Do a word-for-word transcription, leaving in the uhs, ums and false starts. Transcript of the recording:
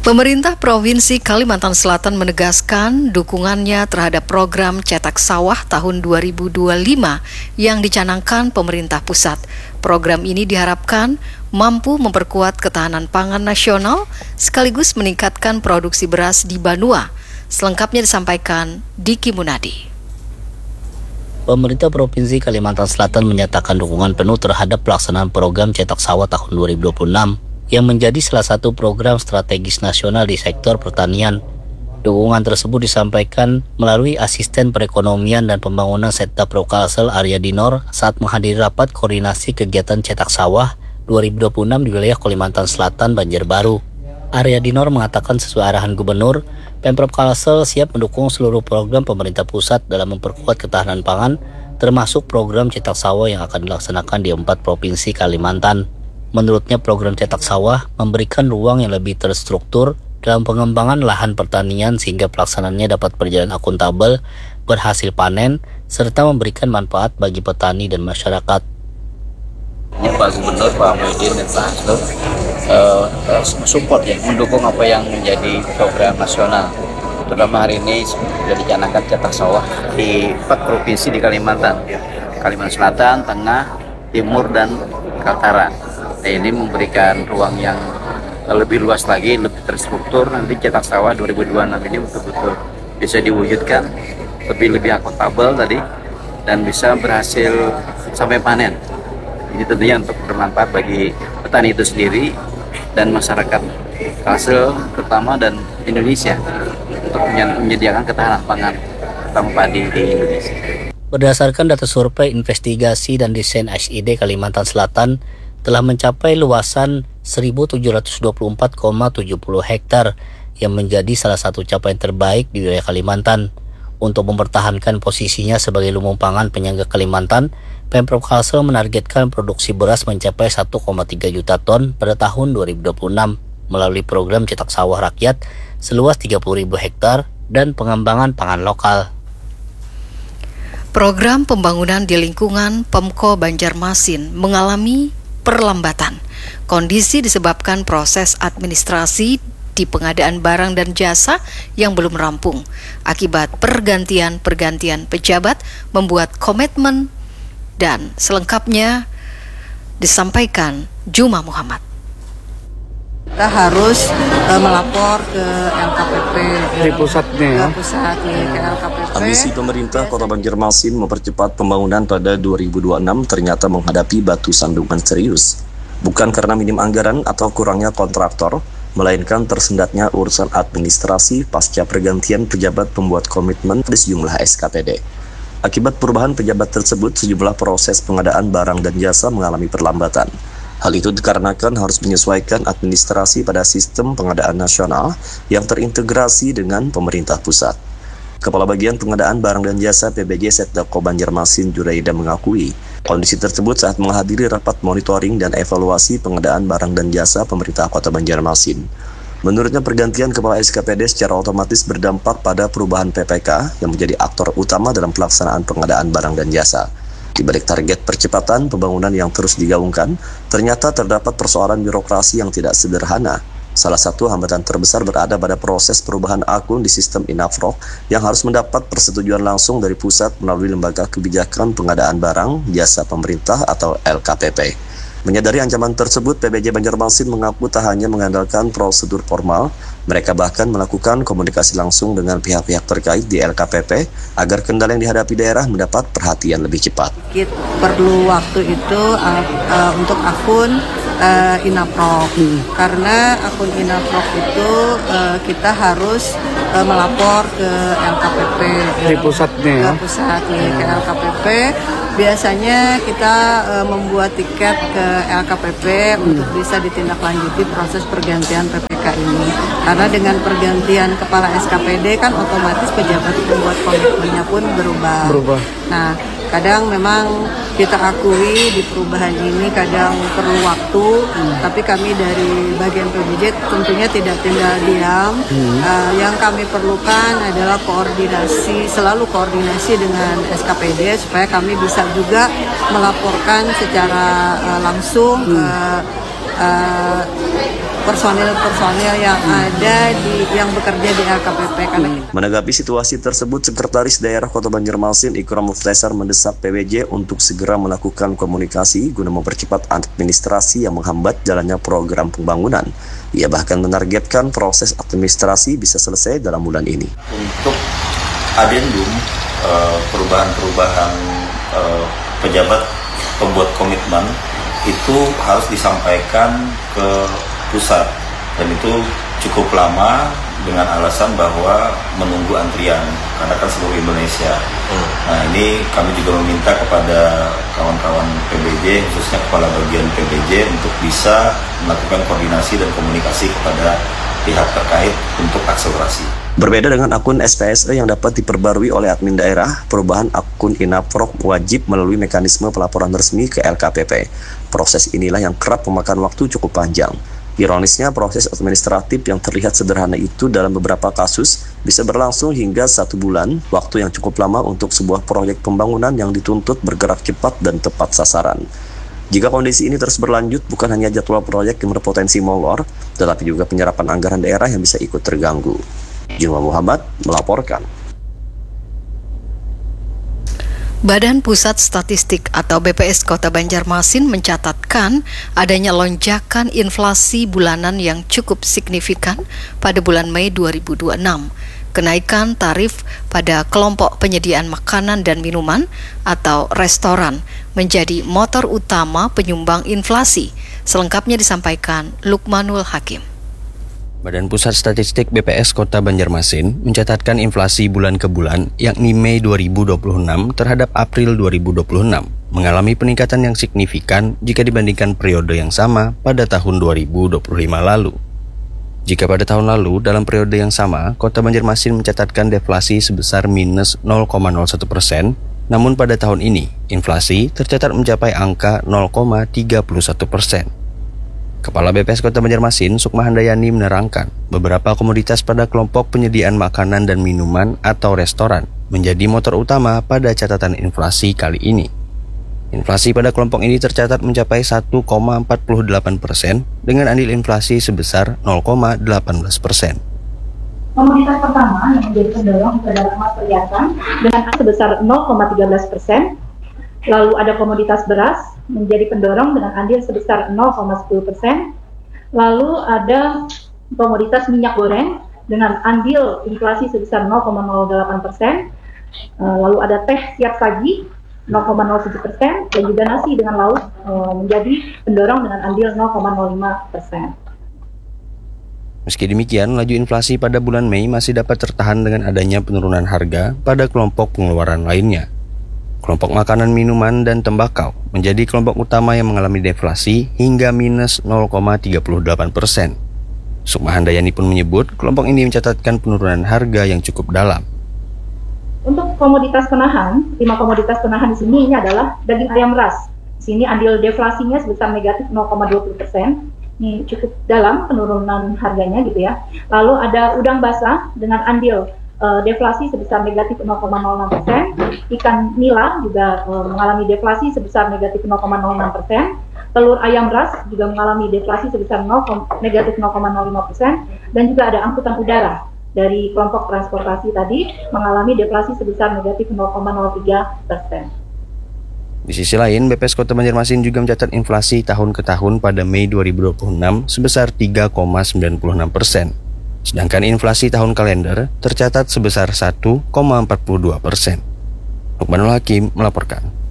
Pemerintah Provinsi Kalimantan Selatan menegaskan dukungannya terhadap program cetak sawah tahun dua ribu dua puluh lima yang dicanangkan pemerintah pusat. Program ini diharapkan mampu memperkuat ketahanan pangan nasional sekaligus meningkatkan produksi beras di Banua. Selengkapnya disampaikan Diki Munadi. Pemerintah Provinsi Kalimantan Selatan menyatakan dukungan penuh terhadap pelaksanaan program cetak sawah tahun dua ribu dua puluh enam yang menjadi salah satu program strategis nasional di sektor pertanian. Dukungan tersebut disampaikan melalui Asisten Perekonomian dan Pembangunan Setda Prokalsel Arya Dinor saat menghadiri rapat koordinasi kegiatan cetak sawah dua ribu dua puluh enam di wilayah Kalimantan Selatan, Banjarbaru. Arya Dinor mengatakan sesuai arahan Gubernur, Pemprov Kalsel siap mendukung seluruh program pemerintah pusat dalam memperkuat ketahanan pangan, termasuk program cetak sawah yang akan dilaksanakan di empat provinsi Kalimantan. Menurutnya program cetak sawah memberikan ruang yang lebih terstruktur dalam pengembangan lahan pertanian sehingga pelaksanaannya dapat berjalan akuntabel, berhasil panen, serta memberikan manfaat bagi petani dan masyarakat. Pak Gubernur, Pak Muhyiddin dan Pak Hasto uh, uh, support ya, mendukung apa yang menjadi program nasional. Terutama hari ini sudah dicanangkan cetak sawah di empat provinsi di Kalimantan, Kalimantan Selatan, Tengah, Timur, dan Kaltara. Nah, ini memberikan ruang yang lebih luas lagi, lebih terstruktur. Nanti cetak sawah dua ribu dua puluh enam ini betul-betul bisa diwujudkan lebih lebih akuntabel tadi dan bisa berhasil sampai panen. Ini tentunya untuk bermanfaat bagi petani itu sendiri dan masyarakat Kalsel terutama dan Indonesia untuk menyediakan ketahanan pangan terutama padi di Indonesia. Berdasarkan data survei investigasi dan desain S I D Kalimantan Selatan telah mencapai luasan seribu tujuh ratus dua puluh empat koma tujuh puluh hektar yang menjadi salah satu capaian terbaik di wilayah Kalimantan. Untuk mempertahankan posisinya sebagai lumbung pangan penyangga Kalimantan, Pemprov Kalsel menargetkan produksi beras mencapai satu koma tiga juta ton pada tahun dua ribu dua puluh enam melalui program cetak sawah rakyat seluas tiga puluh ribu hektar dan pengembangan pangan lokal. Program pembangunan di lingkungan Pemko Banjarmasin mengalami perlambatan. Kondisi disebabkan proses administrasi di pengadaan barang dan jasa yang belum rampung. Akibat pergantian-pergantian pejabat membuat komitmen dan selengkapnya disampaikan Juma Muhammad. Kita harus uh, melapor ke L K P P di pusatnya ya. Ke pusat ya, ke L K P P. Ambisi pemerintah Kota Banjarmasin mempercepat pembangunan pada dua ribu dua puluh enam ternyata menghadapi batu sandungan serius. Bukan karena minim anggaran atau kurangnya kontraktor, melainkan tersendatnya urusan administrasi pasca pergantian pejabat pembuat komitmen di sejumlah S K P D. Akibat perubahan pejabat tersebut, sejumlah proses pengadaan barang dan jasa mengalami perlambatan. Hal itu dikarenakan harus menyesuaikan administrasi pada sistem pengadaan nasional yang terintegrasi dengan pemerintah pusat. Kepala Bagian Pengadaan Barang dan Jasa P B J Setda Banjarmasin Juraida mengakui kondisi tersebut saat menghadiri rapat monitoring dan evaluasi pengadaan barang dan jasa pemerintah Kota Banjarmasin. Menurutnya pergantian kepala S K P D secara otomatis berdampak pada perubahan P P K yang menjadi aktor utama dalam pelaksanaan pengadaan barang dan jasa. Di balik target percepatan pembangunan yang terus digaungkan, ternyata terdapat persoalan birokrasi yang tidak sederhana. Salah satu hambatan terbesar berada pada proses perubahan akun di sistem Inafrok yang harus mendapat persetujuan langsung dari pusat melalui Lembaga Kebijakan Pengadaan Barang Jasa Pemerintah atau L K P P. Menyadari ancaman tersebut, P B J Banjarmasin mengaku tak hanya mengandalkan prosedur formal, mereka bahkan melakukan komunikasi langsung dengan pihak-pihak terkait di L K P P agar kendala yang dihadapi daerah mendapat perhatian lebih cepat. Kita perlu waktu itu uh, uh, untuk akun uh, Inafrok, hmm. karena akun Inafrok itu uh, kita harus uh, melapor ke L K P P di pusatnya ya. Ke pusat ya, ke L K P P. Biasanya kita uh, membuat tiket ke L K P P hmm. untuk bisa ditindaklanjuti proses pergantian P P K ini. Karena dengan pergantian kepala S K P D kan otomatis pejabat pembuat komitmennya pun berubah. Berubah. Nah, kadang memang kita akui di perubahan ini kadang perlu waktu, hmm. tapi kami dari bagian P B J tentunya tidak tinggal diam. Hmm. Uh, yang kami perlukan adalah koordinasi, selalu koordinasi dengan S K P D supaya kami bisa juga melaporkan secara uh, langsung hmm. ke uh, personil-personil yang ada di yang bekerja di L K P P. Karena Menanggapi situasi tersebut, Sekretaris Daerah Kota Banjarmasin Ikram Muftasar mendesak P B J untuk segera melakukan komunikasi guna mempercepat administrasi yang menghambat jalannya program pembangunan. Ia bahkan menargetkan proses administrasi bisa selesai dalam bulan ini. Untuk adendum uh, perubahan-perubahan uh, pejabat pembuat komitmen itu harus disampaikan ke pusat, dan itu cukup lama dengan alasan bahwa menunggu antrian karena kan seluruh Indonesia. Hmm. Nah, ini kami juga meminta kepada kawan-kawan P B J, khususnya kepala bagian P B J, untuk bisa melakukan koordinasi dan komunikasi kepada pihak terkait untuk akselerasi. Berbeda dengan akun S P S E yang dapat diperbarui oleh admin daerah, perubahan akun Inaprok wajib melalui mekanisme pelaporan resmi ke L K P P. Proses inilah yang kerap memakan waktu cukup panjang. Ironisnya, proses administratif yang terlihat sederhana itu dalam beberapa kasus bisa berlangsung hingga satu bulan, waktu yang cukup lama untuk sebuah proyek pembangunan yang dituntut bergerak cepat dan tepat sasaran. Jika kondisi ini terus berlanjut, bukan hanya jadwal proyek yang berpotensi molor, tetapi juga penyerapan anggaran daerah yang bisa ikut terganggu. Juma Muhammad melaporkan. Badan Pusat Statistik atau B P S Kota Banjarmasin mencatatkan adanya lonjakan inflasi bulanan yang cukup signifikan pada bulan Mei dua ribu dua puluh enam. Kenaikan tarif pada kelompok penyediaan makanan dan minuman atau restoran menjadi motor utama penyumbang inflasi. Selengkapnya disampaikan Lukmanul Hakim. Badan Pusat Statistik B P S Kota Banjarmasin mencatatkan inflasi bulan ke bulan yakni Mei dua ribu dua puluh enam terhadap April dua ribu dua puluh enam mengalami peningkatan yang signifikan jika dibandingkan periode yang sama pada tahun dua ribu dua puluh lima lalu. Jika pada tahun lalu dalam periode yang sama Kota Banjarmasin mencatatkan deflasi sebesar minus nol koma nol satu persen, namun pada tahun ini inflasi tercatat mencapai angka nol koma tiga satu persen. Kepala B P S Kota Banjarmasin, Sukma Handayani menerangkan, beberapa komoditas pada kelompok penyediaan makanan dan minuman atau restoran menjadi motor utama pada catatan inflasi kali ini. Inflasi pada kelompok ini tercatat mencapai satu koma empat delapan persen dengan andil inflasi sebesar nol koma delapan belas persen. Komoditas pertama yang menjadi pendorong adalah emas perhiasan dengan sebesar nol koma tiga belas persen. Lalu ada komoditas beras menjadi pendorong dengan andil sebesar nol koma sepuluh persen. Lalu ada komoditas minyak goreng dengan andil inflasi sebesar nol koma nol delapan persen. Lalu ada teh siap saji nol koma nol tujuh persen dan juga nasi dengan lauk menjadi pendorong dengan andil nol koma nol lima persen. Meski demikian, laju inflasi pada bulan Mei masih dapat tertahan dengan adanya penurunan harga pada kelompok pengeluaran lainnya. Kelompok makanan, minuman, dan tembakau menjadi kelompok utama yang mengalami deflasi hingga minus nol koma tiga delapan persen. Sukma Handayani pun menyebut kelompok ini mencatatkan penurunan harga yang cukup dalam. Untuk komoditas penahan, lima komoditas penahan di sini ini adalah daging ayam ras. Di sini andil deflasinya sebesar negatif nol koma dua puluh persen. Ini cukup dalam penurunan harganya gitu ya. Lalu ada udang basah dengan andil Uh, deflasi sebesar negatif nol koma nol enam persen, ikan nila juga uh, mengalami deflasi sebesar negatif nol koma nol enam persen, telur ayam ras juga mengalami deflasi sebesar negatif nol koma nol lima persen, dan juga ada angkutan udara dari kelompok transportasi tadi mengalami deflasi sebesar negatif nol koma nol tiga persen. Di sisi lain, B P S Kota Banjarmasin juga mencatat inflasi tahun ke tahun pada Mei dua ribu dua puluh enam sebesar tiga koma sembilan enam persen. Sedangkan inflasi tahun kalender tercatat sebesar satu koma empat dua persen. Lukmanul Hakim melaporkan.